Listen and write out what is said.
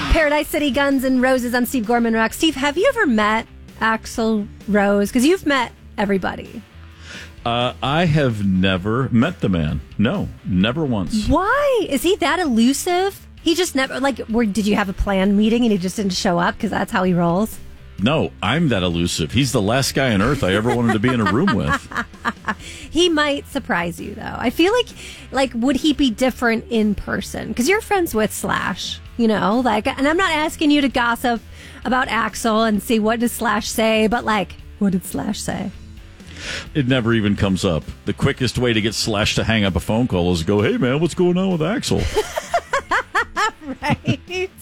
Paradise City Guns and Roses. I'm Steve Gorman Rock. Steve, have you ever met Axl Rose? Because you've met everybody. I have never met the man. No, never once. Why? Is he that elusive? He just never, did you have a planned meeting and he just didn't show up because that's how he rolls? No, I'm that elusive. He's the last guy on earth I ever wanted to be in a room with. He might surprise you, though. I feel like would he be different in person? Because you're friends with Slash, and I'm not asking you to gossip about Axl and see what did Slash say, but what did Slash say? It never even comes up. The quickest way to get Slash to hang up a phone call is go, hey, man, what's going on with Axl? Right.